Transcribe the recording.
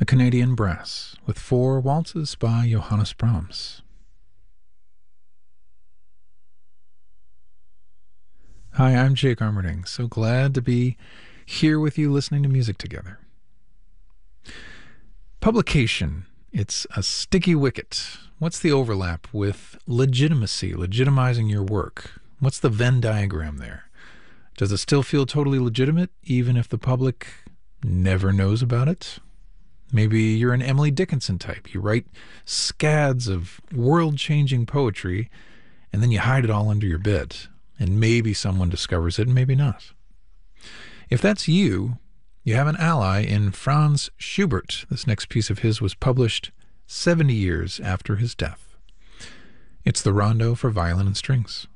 the Canadian Brass, with 4 waltzes by Johannes Brahms. Hi, I'm Jake Armerding. So glad to be here with you listening to music together. Publication. It's a sticky wicket. What's the overlap with legitimacy, legitimizing your work? What's the Venn diagram there? Does it still feel totally legitimate, even if the public never knows about it? Maybe you're an Emily Dickinson type. You write scads of world-changing poetry, and then you hide it all under your bed. And maybe someone discovers it, and maybe not. If that's you, you have an ally in Franz Schubert. This next piece of his was published 70 years after his death. It's the Rondo for Violin and Strings.